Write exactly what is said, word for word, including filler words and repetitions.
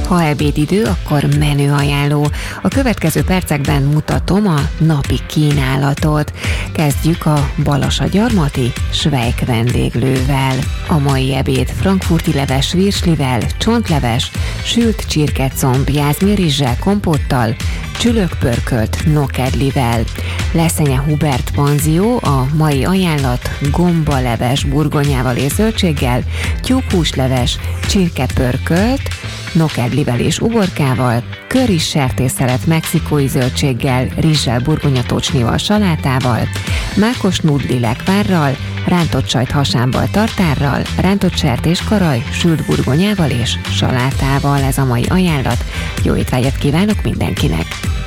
Ha ebédidő, akkor menüajánló. A következő percekben mutatom a napi kínálatot. Kezdjük a Balassagyarmati Schweik vendéglővel. A mai ebéd frankfurti leves virslivel, csontleves, sült csirkecomb, jászmérrizssel, kompottal, csülökpörkölt nokedlivel. Leszenye Hubert panzió, a mai ajánlat gombaleves burgonyával és zöldséggel, tyúkhúsleves, csirkepörkölt, nokedlivel és uborkával, köris sertésszelet mexikói zöldséggel, rizssel, burgonyatócsnival, salátával, mákos nudli lekvárral, rántott sajt hasámmal, tartárral, rántott sertéskaraj, sült burgonyával és salátával. Ez a mai ajánlat. Jó étvágyat kívánok mindenkinek!